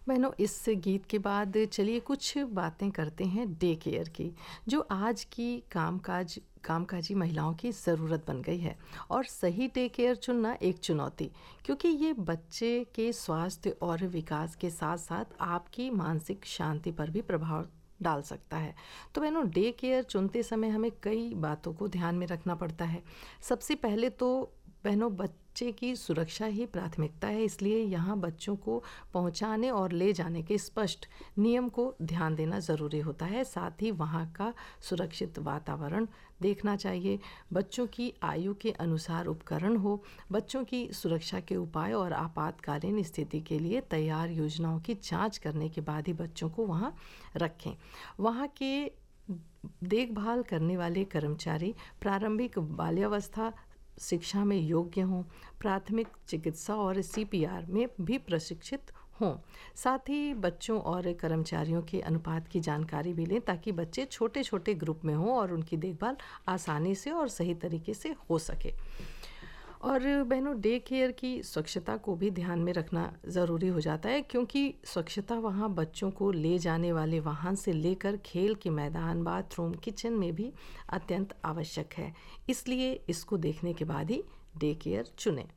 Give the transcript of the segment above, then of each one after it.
बहनों, इस गीत के बाद चलिए कुछ बातें करते हैं डे केयर की, जो आज की कामकाजी महिलाओं की ज़रूरत बन गई है। और सही डे केयर चुनना एक चुनौती, क्योंकि ये बच्चे के स्वास्थ्य और विकास के साथ साथ आपकी मानसिक शांति पर भी प्रभाव डाल सकता है। तो बहनों, डे केयर चुनते समय हमें कई बातों को ध्यान में रखना पड़ता है। सबसे पहले तो बहनों, बच्चे की सुरक्षा ही प्राथमिकता है, इसलिए यहाँ बच्चों को पहुँचाने और ले जाने के स्पष्ट नियम को ध्यान देना ज़रूरी होता है। साथ ही वहाँ का सुरक्षित वातावरण देखना चाहिए, बच्चों की आयु के अनुसार उपकरण हो, बच्चों की सुरक्षा के उपाय और आपातकालीन स्थिति के लिए तैयार योजनाओं की जांच करने के बाद ही बच्चों को वहाँ रखें। वहाँ के देखभाल करने वाले कर्मचारी प्रारंभिक बाल्यावस्था शिक्षा में योग्य हों, प्राथमिक चिकित्सा और सीपीआर में भी प्रशिक्षित हों। साथ ही बच्चों और कर्मचारियों के अनुपात की जानकारी भी लें, ताकि बच्चे छोटे छोटे ग्रुप में हों और उनकी देखभाल आसानी से और सही तरीके से हो सके। और बहनों, डे केयर की स्वच्छता को भी ध्यान में रखना ज़रूरी हो जाता है, क्योंकि स्वच्छता वहाँ बच्चों को ले जाने वाले वाहन से लेकर खेल के मैदान, बाथरूम, किचन में भी अत्यंत आवश्यक है। इसलिए इसको देखने के बाद ही डे केयर चुनें।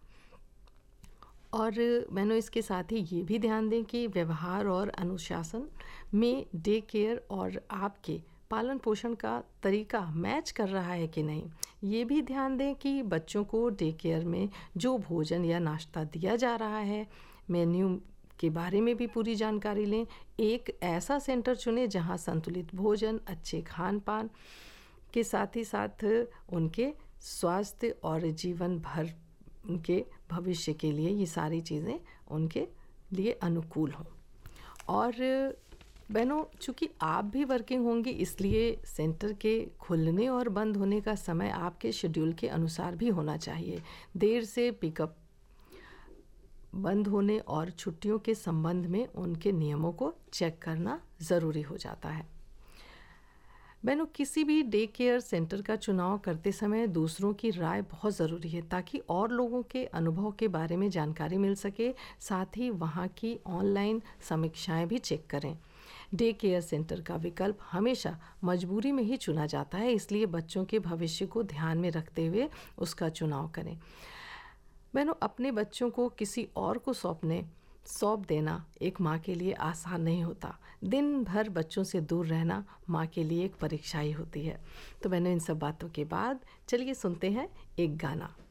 और बहनों, इसके साथ ही ये भी ध्यान दें कि व्यवहार और अनुशासन में डे केयर और आपके पालन पोषण का तरीका मैच कर रहा है कि नहीं। ये भी ध्यान दें कि बच्चों को डे केयर में जो भोजन या नाश्ता दिया जा रहा है, मेन्यू के बारे में भी पूरी जानकारी लें। एक ऐसा सेंटर चुनें जहां संतुलित भोजन, अच्छे खान पान के साथ ही साथ उनके स्वास्थ्य और जीवन भर उनके भविष्य के लिए ये सारी चीज़ें उनके लिए अनुकूल हों। और बहनों, चूँकि आप भी वर्किंग होंगी, इसलिए सेंटर के खुलने और बंद होने का समय आपके शेड्यूल के अनुसार भी होना चाहिए। देर से पिकअप, बंद होने और छुट्टियों के संबंध में उनके नियमों को चेक करना ज़रूरी हो जाता है। बहनों, किसी भी डे केयर सेंटर का चुनाव करते समय दूसरों की राय बहुत ज़रूरी है, ताकि और लोगों के अनुभव के बारे में जानकारी मिल सके। साथ ही वहाँ की ऑनलाइन समीक्षाएं भी चेक करें। डे केयर सेंटर का विकल्प हमेशा मजबूरी में ही चुना जाता है, इसलिए बच्चों के भविष्य को ध्यान में रखते हुए उसका चुनाव करें। बहनों, अपने बच्चों को किसी और को सौंप देना एक माँ के लिए आसान नहीं होता। दिन भर बच्चों से दूर रहना माँ के लिए एक परीक्षा ही होती है। तो बहनों, इन सब बातों के बाद चलिए सुनते हैं एक गाना।